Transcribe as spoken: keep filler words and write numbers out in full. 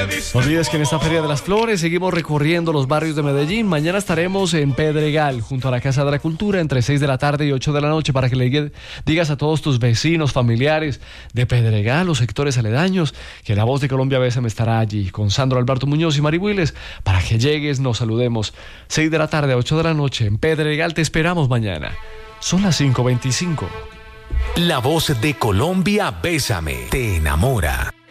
No olvides que en esta Feria de las Flores seguimos recorriendo los barrios de Medellín. Mañana estaremos en Pedregal, junto a la Casa de la Cultura, entre seis de la tarde y ocho de la noche, para que le digas a todos tus vecinos, familiares de Pedregal, los sectores aledaños, que La Voz de Colombia B S M estará allí, con Sandro Alberto Muñoz y Mari Willes, para que llegues, nos saludemos. seis de la tarde a ocho de la noche, en Pedregal, te esperamos mañana. Son las cinco veinticinco. La Voz de Colombia Bésame te enamora.